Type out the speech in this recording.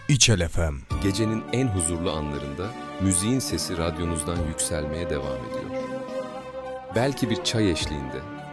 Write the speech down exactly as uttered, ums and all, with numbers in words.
İçel F M. Gecenin en huzurlu anlarında müziğin sesi radyonuzdan yükselmeye devam ediyor. Belki bir çay eşliğinde,